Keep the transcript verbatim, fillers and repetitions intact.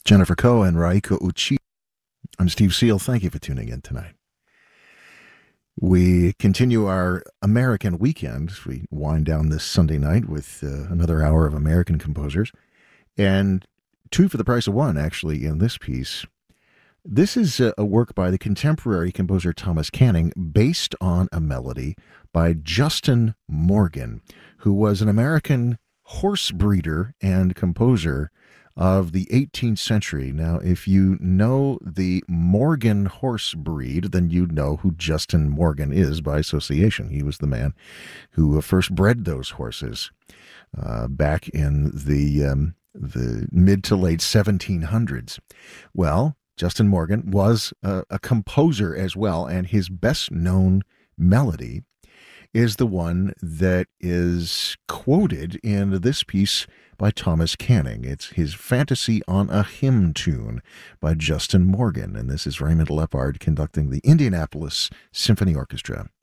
Jennifer Koh and Raiko Uchida. I'm Steve Seal. Thank you for tuning in tonight. We continue our American weekend. We wind down this Sunday night with uh, another hour of American composers. And two for the price of one, actually, in this piece. This is a, a work by the contemporary composer Thomas Canning based on a melody by Justin Morgan, who was an American horse breeder and composer of the eighteenth century. Now, if you know the Morgan horse breed, then you know who Justin Morgan is by association. He was the man who first bred those horses uh, back in the um, the mid to late seventeen hundreds. Well, Justin Morgan was a, a composer as well, and his best known melody is the one that is quoted in this piece by Thomas Canning. It's his Fantasy on a Hymn Tune by Justin Morgan, and this is Raymond Lepard conducting the Indianapolis Symphony Orchestra.